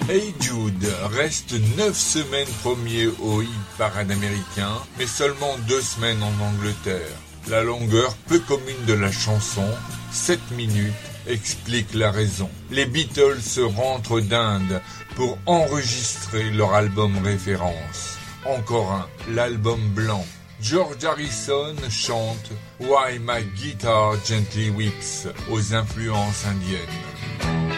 Hey Jude reste 9 semaines premier au hit parade américain, mais seulement 2 semaines en Angleterre. La longueur peu commune de la chanson, 7 minutes, explique la raison. Les Beatles rentrent d'Inde pour enregistrer leur album référence. Encore un, l'album blanc. George Harrison chante Why My Guitar Gently Weeps aux influences indiennes.